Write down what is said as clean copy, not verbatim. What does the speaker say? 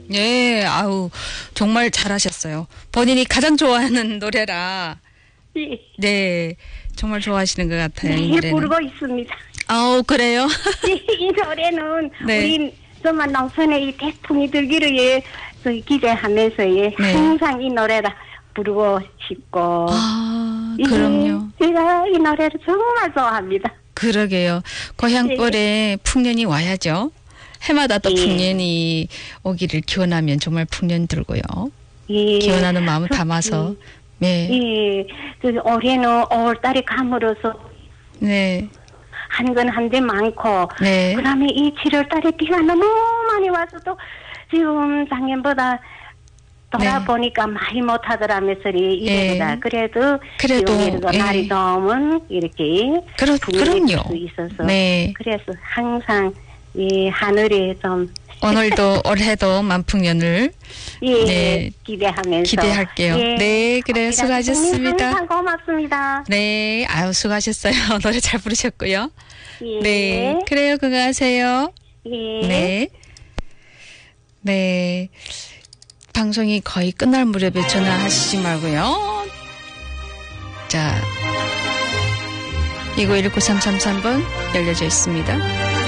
네, 아우, 정말 잘하셨어요. 본인이 가장 좋아하는 노래라. 예. 네, 정말 좋아하시는 것 같아요. 이 매일 노래는. 부르고 있습니다. 아우, 그래요? 이 노래는 네. 우리 정말 농촌에 이 태풍이 들기를 예, 기대하면서 예, 네. 항상 이 노래를 부르고 싶고. 아, 그럼요. 제가 이 노래를 정말 좋아합니다. 그러게요. 고향벌에 풍년이 와야죠. 해마다 또 예. 풍년이 오기를 기원하면 정말 풍년 들고요. 예. 기원하는 마음을 담아서. 네. 예. 그 올해는 5월달에 감으로써 네. 한 건 한데 많고. 네. 그다음에 이 7월달에 비가 너무 많이 와서 또 지금 작년보다 돌아보니까 많이 못하더라면서 이래보다 예. 그래도 그래도, 예. 날이 더우면 이렇게 그럼요. 수 있어서 네. 그래서 항상 이 하늘에 좀 오늘도 올해도 만풍년을 예, 네. 기대하면서 기대할게요. 예. 네, 그래요. 수고하셨습니다. 항상 고맙습니다. 네, 아유, 수고하셨어요. 노래 잘 부르셨고요. 예. 네, 그래요. 건강하세요. 예. 네. 네. 방송이 거의 끝날 무렵에 전화하시지 말고요. 자, 2919-3333번 열려져 있습니다.